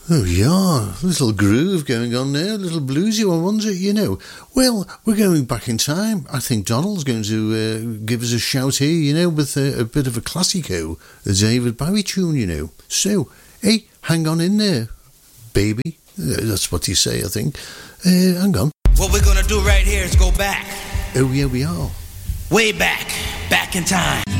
Oh, yeah, little groove going on there, little bluesy one, wasn't it, Well, we're going back in time. I think Donald's going to give us a shout here, with a bit of a classico, a David Bowie tune, So, hey, hang on in there, baby. That's what you say, I think. Hang on. What we're going to do right here is go back. Oh, yeah, we are. Way back in time.